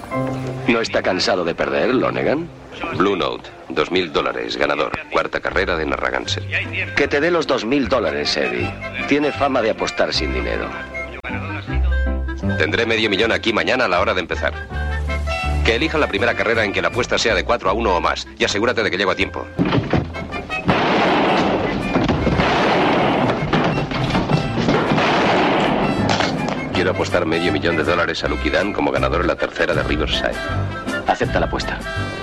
¿No está cansado de perder, Lonergan? Blue Note, $2.000, ganador. Cuarta carrera de Narragansett. Que te dé los $2.000, Eddie. Tiene fama de apostar sin dinero. Tendré $500,000 aquí mañana a la hora de empezar. Que elija la primera carrera en que la apuesta sea de 4-1 o más. Y asegúrate de que llego a tiempo. Quiero apostar $500,000 a Lucky Dan como ganador en la tercera de Riverside. Acepta la apuesta.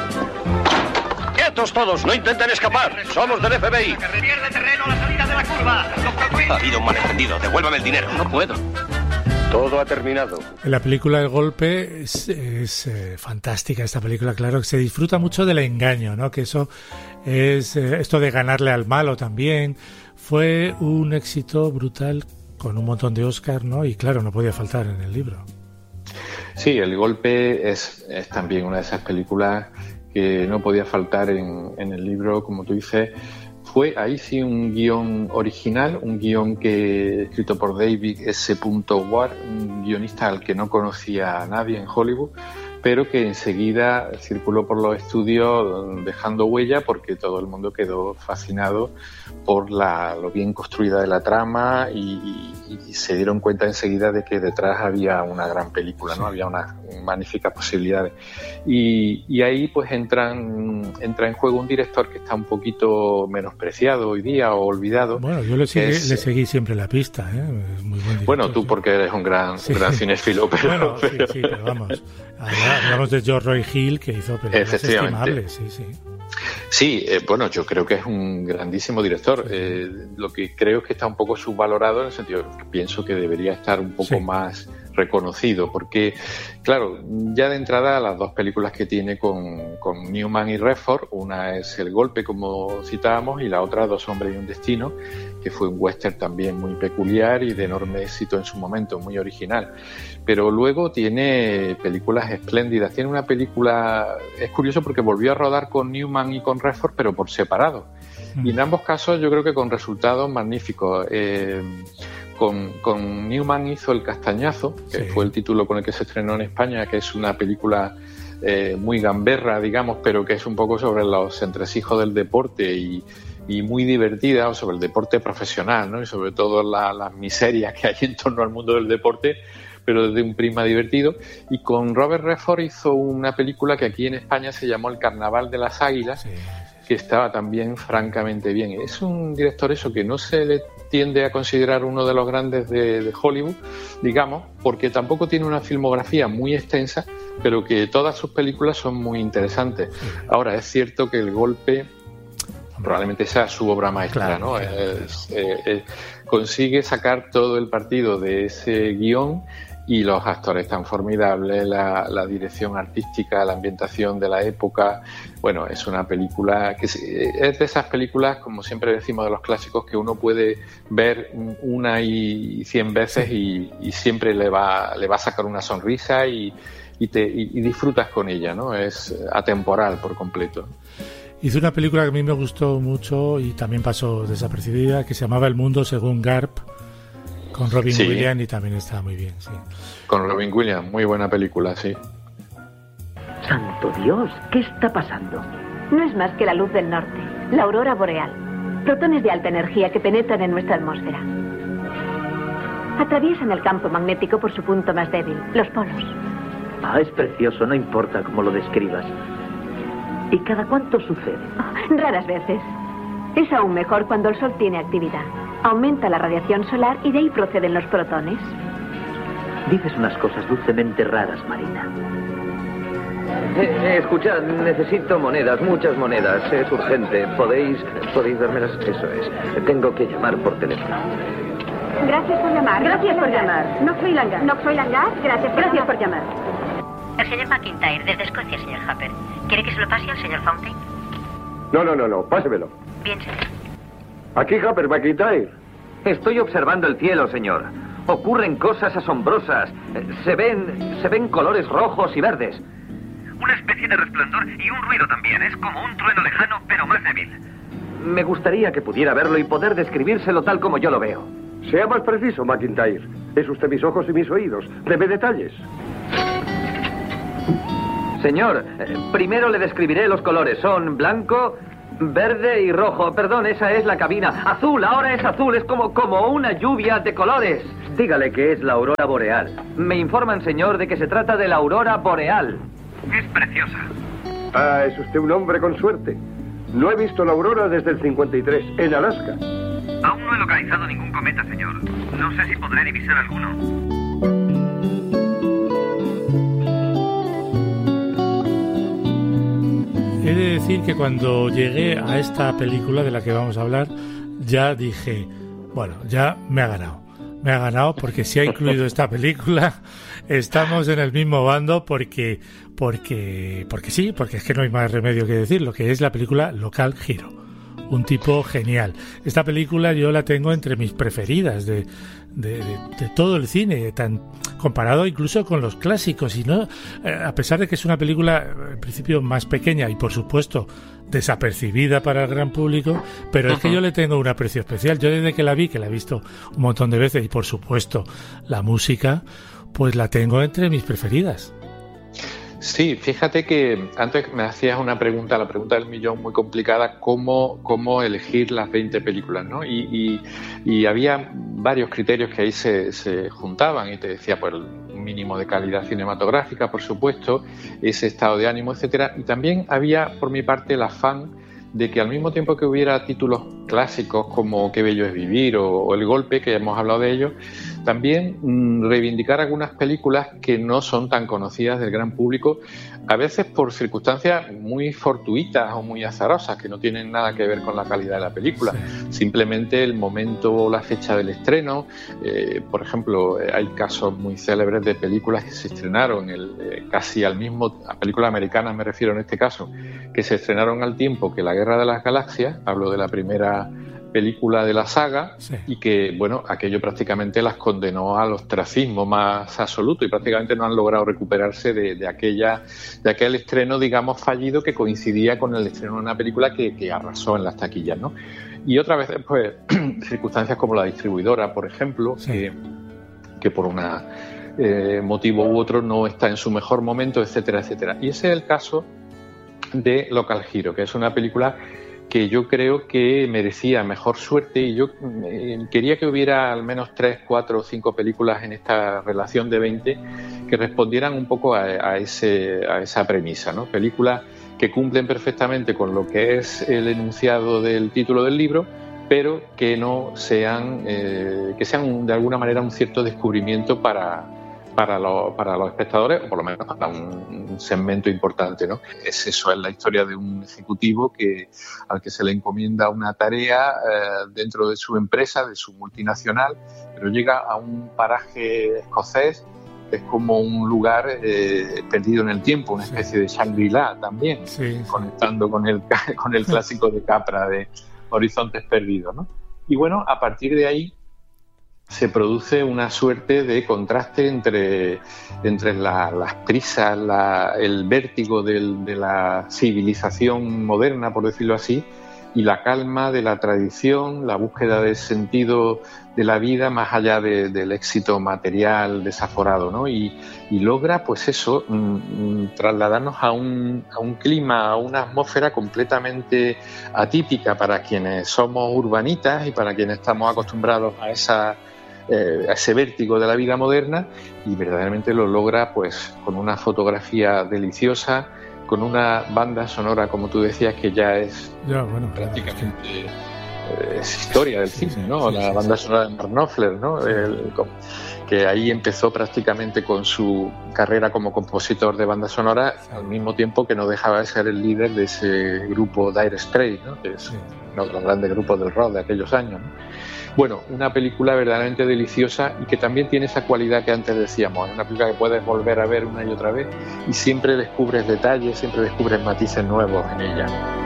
¡Quietos todos! ¡No intenten escapar! ¡Somos del FBI! ¡Pierde terreno a la salida de la curva! Ha habido un malentendido. Devuélvame el dinero. No puedo. Todo ha terminado. En la película El Golpe es fantástica esta película, claro, que se disfruta mucho del engaño, ¿no? Que eso es esto de ganarle al malo también. Fue un éxito brutal con un montón de Oscar, ¿no? Y claro, no podía faltar en el libro. Sí, El Golpe es también una de esas películas que no podía faltar en el libro, como tú dices. Fue ahí sí un guión original, un guión escrito por David S. Ward, un guionista al que no conocía a nadie en Hollywood, pero que enseguida circuló por los estudios dejando huella porque todo el mundo quedó fascinado por lo bien construida de la trama y se dieron cuenta enseguida de que detrás había una gran película, ¿no? Había unas magníficas posibilidades. Y ahí pues entra en juego un director que está un poquito menospreciado hoy día o olvidado. Bueno, yo le seguí siempre la pista, ¿eh? Es muy buen director, bueno, tú porque eres un gran cinéfilo, pero... Bueno, sí, pero vamos. Hablamos de George Roy Hill, que hizo películas estimables, sí. Sí, bueno, yo creo que es un grandísimo director. Lo que creo es que está un poco subvalorado en el sentido que pienso que debería estar un poco más reconocido, porque, claro, ya de entrada las dos películas que tiene con Newman y Redford, una es El Golpe, como citábamos, y la otra Dos hombres y un destino, que fue un western también muy peculiar y de enorme éxito en su momento, muy original. Pero luego tiene películas espléndidas. Tiene una película, es curioso porque volvió a rodar con Newman y con Redford, pero por separado. Y en ambos casos yo creo que con resultados magníficos. Con Newman hizo El Castañazo, que fue el título con el que se estrenó en España, que es una película muy gamberra, digamos, pero que es un poco sobre los entresijos del deporte y muy divertida, o sobre el deporte profesional, ¿no? Y sobre todo las miserias que hay en torno al mundo del deporte, pero desde un prisma divertido. Y con Robert Redford hizo una película que aquí en España se llamó El Carnaval de las Águilas, que estaba también francamente bien. Es un director que no se le tiende a considerar uno de los grandes de Hollywood, digamos, porque tampoco tiene una filmografía muy extensa, pero que todas sus películas son muy interesantes. Ahora, es cierto que El Golpe probablemente sea su obra maestra, ¿no? Consigue sacar todo el partido de ese guión y los actores tan formidables, la dirección artística, la ambientación de la época. Bueno, es una película que es de esas películas, como siempre decimos de los clásicos, que uno puede ver una y 100 veces y siempre le va a sacar una sonrisa y disfrutas con ella, ¿no? Es atemporal por completo. Hizo una película que a mí me gustó mucho y también pasó desapercibida, que se llamaba El mundo según Garp, con Robin Williams, y también estaba muy bien, sí. Con Robin Williams, muy buena película, sí. ¡Santo Dios! ¿Qué está pasando? No es más que la luz del norte, la aurora boreal. Protones de alta energía que penetran en nuestra atmósfera. Atraviesan el campo magnético por su punto más débil, los polos. Ah, es precioso, no importa cómo lo describas. ¿Y cada cuánto sucede? Raras veces. Es aún mejor cuando el Sol tiene actividad. Aumenta la radiación solar y de ahí proceden los protones. Dices unas cosas dulcemente raras, Marina. Escuchad, necesito monedas, muchas monedas. Es urgente. ¿Podéis dármelas? Eso es. Tengo que llamar por teléfono. Gracias por llamar. Gracias por llamar. No soy Langar. No soy Langar. Gracias por llamar. El señor McIntyre, desde Escocia, señor Happer. ¿Quiere que se lo pase al señor Fountain? No, pásemelo. Bien, señor. Aquí Happer, McIntyre. Estoy observando el cielo, señor. Ocurren cosas asombrosas. Se ven colores rojos y verdes. Una especie de resplandor y un ruido también. Es como un trueno lejano, pero más débil. Me gustaría que pudiera verlo y poder describírselo tal como yo lo veo. Sea más preciso, McIntyre. Es usted mis ojos y mis oídos. Deme detalles. Señor, primero le describiré los colores. Son blanco, verde y rojo. Perdón, esa es la cabina. Azul, ahora es azul. Es como una lluvia de colores. Dígale que es la aurora boreal. Me informan, señor, de que se trata de la aurora boreal. Es preciosa. Ah, es usted un hombre con suerte. No he visto la aurora desde el 53, en Alaska. Aún no he localizado ningún cometa, señor. No sé si podré divisar alguno. He de decir que cuando llegué a esta película de la que vamos a hablar, ya dije, bueno, ya me ha ganado. Me ha ganado porque si ha incluido esta película, estamos en el mismo bando porque sí, porque es que no hay más remedio que decir, lo que es la película Local Hero. Un tipo genial. Esta película yo la tengo entre mis preferidas de todo el cine, tan comparado incluso con los clásicos, y no, a pesar de que es una película en principio más pequeña y por supuesto desapercibida para el gran público, pero es que yo le tengo un aprecio especial. Yo desde que la vi, que la he visto un montón de veces, y por supuesto la música, pues la tengo entre mis preferidas. Sí, fíjate que antes me hacías una pregunta, la pregunta del millón, muy complicada, cómo elegir las 20 películas, ¿no? Y había varios criterios que ahí se juntaban, y te decía, pues, un mínimo de calidad cinematográfica, por supuesto, ese estado de ánimo, etcétera. Y también había, por mi parte, el afán de que al mismo tiempo que hubiera títulos clásicos como Qué bello es vivir o El golpe, que ya hemos hablado de ello, también reivindicar algunas películas que no son tan conocidas del gran público, a veces por circunstancias muy fortuitas o muy azarosas, que no tienen nada que ver con la calidad de la película. Simplemente el momento o la fecha del estreno. Por ejemplo, hay casos muy célebres de películas que se estrenaron casi al mismo, a películas americanas me refiero en este caso, que se estrenaron al tiempo que La Guerra de las Galaxias, hablo de la primera película de la saga, sí, y que, bueno, aquello prácticamente las condenó al ostracismo más absoluto y prácticamente no han logrado recuperarse de aquel estreno, digamos, fallido, que coincidía con el estreno de una película que arrasó en las taquillas, ¿no? Y otra vez, pues, circunstancias como la distribuidora, por ejemplo, sí, que por un motivo u otro no está en su mejor momento, etcétera, etcétera. Y ese es el caso de Local Hero, que es una película que yo creo que merecía mejor suerte, y yo quería que hubiera al menos 3, 4 o 5 películas en esta relación de 20 que respondieran un poco a esa premisa, ¿no? Películas que cumplen perfectamente con lo que es el enunciado del título del libro, pero que no sean, que sean de alguna manera un cierto descubrimiento para los espectadores, o por lo menos para un segmento importante, ¿no? Es la historia de un ejecutivo al que se le encomienda una tarea dentro de su empresa, de su multinacional, pero llega a un paraje escocés que es como un lugar perdido en el tiempo, una especie de Shangri-La también, sí, conectando con el clásico de Capra de Horizontes Perdidos, ¿no? Y bueno, a partir de ahí se produce una suerte de contraste entre las prisas, el vértigo de la civilización moderna, por decirlo así, y la calma de la tradición, la búsqueda del sentido de la vida más allá del éxito material desaforado, ¿no? Y logra, pues eso, trasladarnos a un clima, a una atmósfera completamente atípica para quienes somos urbanitas y para quienes estamos acostumbrados a ese vértigo de la vida moderna, y verdaderamente lo logra, pues, con una fotografía deliciosa, con una banda sonora, como tú decías, que ya es prácticamente es historia del cine, ¿no? La banda sonora de Mark Knopfler, ¿no? Que ahí empezó prácticamente con su carrera como compositor de banda sonora, al mismo tiempo que no dejaba de ser el líder de ese grupo Dire Straits, ¿no? Que es uno de los grandes grupos del rock de aquellos años, ¿no? Bueno, una película verdaderamente deliciosa y que también tiene esa cualidad que antes decíamos. Es una película que puedes volver a ver una y otra vez y siempre descubres detalles, siempre descubres matices nuevos en ella.